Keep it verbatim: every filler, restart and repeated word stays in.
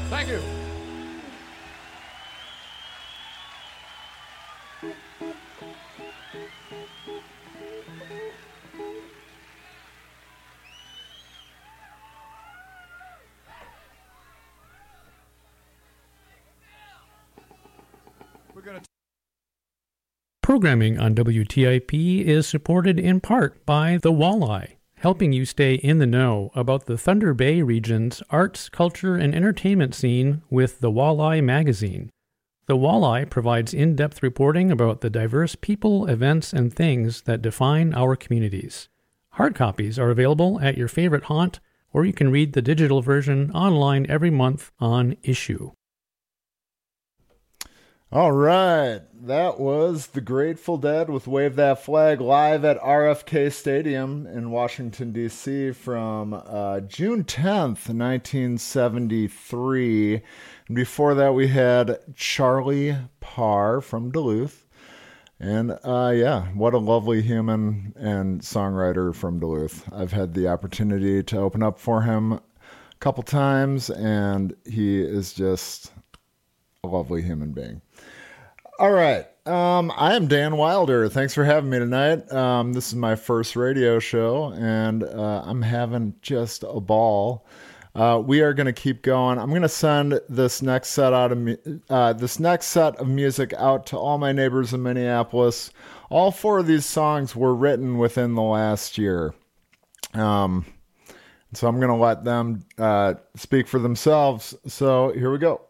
Thank you. We're going to Programming on W T I P is supported in part by The Walleye, helping you stay in the know about the Thunder Bay region's arts, culture, and entertainment scene with The Walleye magazine. The Walleye provides in-depth reporting about the diverse people, events, and things that define our communities. Hard copies are available at your favorite haunt, or you can read the digital version online every month on Issue. All right, that was the Grateful Dead with Wave That Flag live at R F K Stadium in Washington, D C from uh, June tenth, nineteen seventy-three. And before that, we had Charlie Parr from Duluth. And uh, yeah, what a lovely human and songwriter from Duluth. I've had the opportunity to open up for him a couple times, and he is just a lovely human being. All right. Um, I am Dan Wilder. Thanks for having me tonight. Um, this is my first radio show, and uh, I'm having just a ball. Uh, we are going to keep going. I'm going to send this next set out of mu- uh, this next set of music out to all my neighbors in Minneapolis. All four of these songs were written within the last year. Um, so I'm going to let them uh, speak for themselves. So here we go.